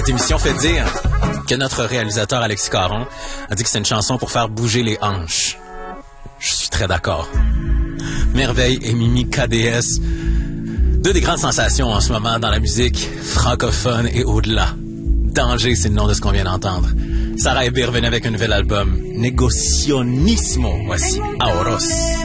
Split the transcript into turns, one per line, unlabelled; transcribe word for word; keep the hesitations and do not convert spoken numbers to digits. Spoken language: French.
Cette émission fait dire que notre réalisateur Alexis Caron a dit que c'est une chanson pour faire bouger les hanches. Je suis très d'accord. Merveille et Mimi K D S, deux des grandes sensations en ce moment dans la musique francophone et au-delà. Danger, c'est le nom de ce qu'on vient d'entendre. Sarah Ebir revenait avec un nouvel album, Negocionismo. Voici Auros.